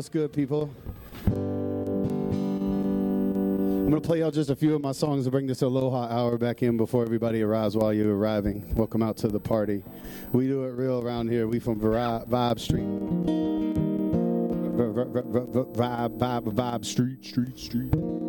What's good, people? I'm going to play out just a few of my songs to bring this Aloha Hour back in before everybody arrives while you're arriving. Welcome out to the party. We do it real around here. We from Vibe Street. Vibe Street.